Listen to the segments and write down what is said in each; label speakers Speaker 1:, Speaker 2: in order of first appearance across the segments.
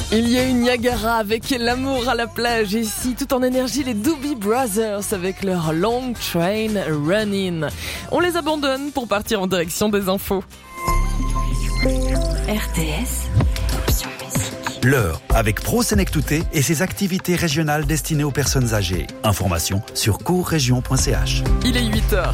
Speaker 1: Il y a une Niagara avec l'amour à la plage. Et ici, tout en énergie, les Doobie Brothers avec leur Long Train Running. On les abandonne pour partir en direction des infos.
Speaker 2: RTS, option musique.
Speaker 3: L'heure avec ProSenectouté et ses activités régionales destinées aux personnes âgées. Information sur courregion.ch.
Speaker 1: Il est 8h.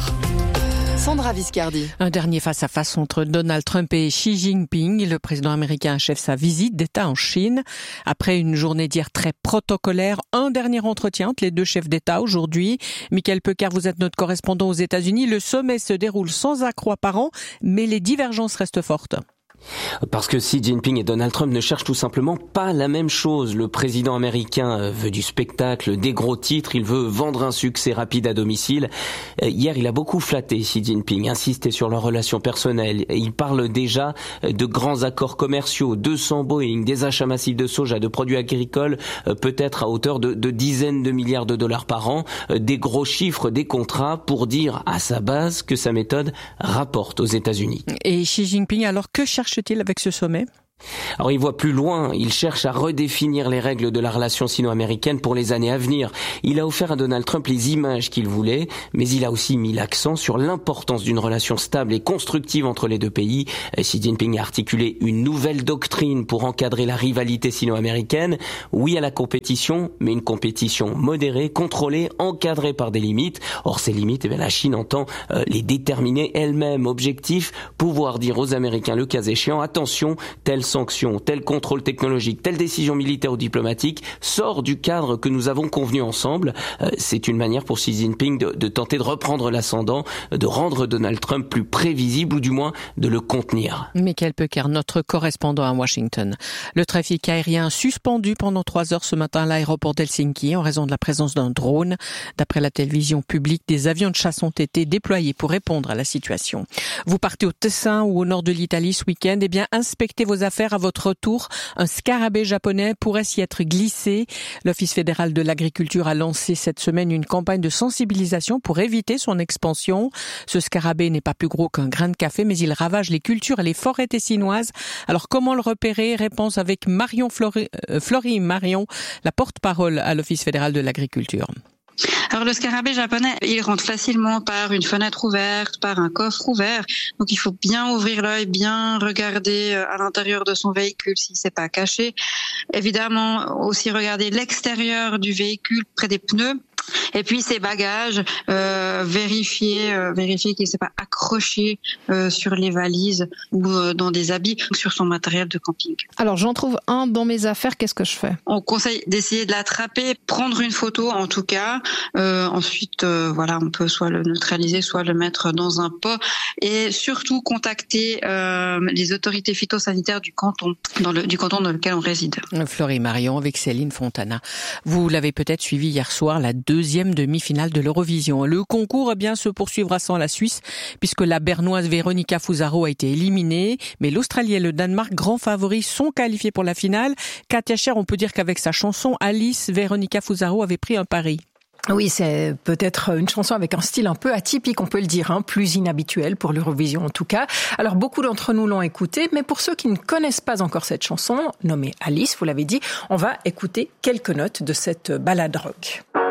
Speaker 4: Sandra Viscardi.
Speaker 5: Un dernier face-à-face entre Donald Trump et Xi Jinping. Le président américain achève sa visite d'État en Chine. Après une journée d'hier très protocolaire, un dernier entretien entre les deux chefs d'État aujourd'hui. Michael Peucard, vous êtes notre correspondant aux États-Unis. Le sommet se déroule sans accroc apparent, mais les divergences restent fortes.
Speaker 6: Parce que Xi Jinping et Donald Trump ne cherchent tout simplement pas la même chose. Le président américain veut du spectacle, des gros titres, il veut vendre un succès rapide à domicile. Hier, il a beaucoup flatté Xi Jinping, insisté sur leurs relations personnelles. Il parle déjà de grands accords commerciaux, 200 Boeing, des achats massifs de soja, de produits agricoles, peut-être à hauteur de dizaines de milliards de dollars par an, des gros chiffres, des contrats pour dire à sa base que sa méthode rapporte aux États-Unis.
Speaker 5: Et Xi Jinping, alors que cherche-t-il avec ce sommet ?
Speaker 6: Alors il voit plus loin, il cherche à redéfinir les règles de la relation sino-américaine pour les années à venir. Il a offert à Donald Trump les images qu'il voulait, mais il a aussi mis l'accent sur l'importance d'une relation stable et constructive entre les deux pays. Xi Jinping a articulé une nouvelle doctrine pour encadrer la rivalité sino-américaine. Oui à la compétition, mais une compétition modérée, contrôlée, encadrée par des limites. Or ces limites, la Chine entend les déterminer elle-même. Objectif, pouvoir dire aux Américains le cas échéant, attention, telle sanction, tel contrôle technologique, telle décision militaire ou diplomatique sort du cadre que nous avons convenu ensemble. C'est une manière pour Xi Jinping de tenter de reprendre l'ascendant, de rendre Donald Trump plus prévisible ou du moins de le contenir.
Speaker 5: Michael Peucard, notre correspondant à Washington. Le trafic aérien suspendu pendant 3 heures ce matin à l'aéroport d'Helsinki en raison de la présence d'un drone. D'après la télévision publique, des avions de chasse ont été déployés pour répondre à la situation. Vous partez au Tessin ou au nord de l'Italie ce week-end, eh bien inspectez vos affaires à votre retour. Un scarabée japonais pourrait s'y être glissé. L'Office fédéral de l'agriculture a lancé cette semaine une campagne de sensibilisation pour éviter son expansion. Ce scarabée n'est pas plus gros qu'un grain de café, mais il ravage les cultures et les forêts tessinoises. Alors comment le repérer ? Réponse avec Marion Flory Marion, la porte-parole à l'Office fédéral de l'agriculture.
Speaker 7: Alors le scarabée japonais, il rentre facilement par une fenêtre ouverte, par un coffre ouvert. Donc il faut bien ouvrir l'œil, bien regarder à l'intérieur de son véhicule si c'est pas caché. Évidemment aussi regarder l'extérieur du véhicule près des pneus. Et puis ses bagages, vérifier qu'il ne s'est pas accroché sur les valises ou dans des habits, sur son matériel de camping.
Speaker 4: Alors j'en trouve un dans mes affaires, qu'est-ce que je fais ?
Speaker 7: On conseille d'essayer de l'attraper, prendre une photo en tout cas. Ensuite, on peut soit le neutraliser, soit le mettre dans un pot. Et surtout contacter les autorités phytosanitaires du canton dans lequel on réside.
Speaker 5: Flory Marion avec Céline Fontana. Vous l'avez peut-être suivi hier soir, la deuxième demi-finale de l'Eurovision. Le concours se poursuivra sans la Suisse puisque la Bernoise Veronica Fusaro a été éliminée, mais l'Australie et le Danemark, grands favoris, sont qualifiés pour la finale. Katia Cher, on peut dire qu'avec sa chanson Alice, Veronica Fusaro avait pris un pari.
Speaker 8: Oui, c'est peut-être une chanson avec un style un peu atypique, on peut le dire, plus inhabituel pour l'Eurovision en tout cas. Alors beaucoup d'entre nous l'ont écoutée, mais pour ceux qui ne connaissent pas encore cette chanson, nommée Alice, vous l'avez dit, on va écouter quelques notes de cette ballade rock.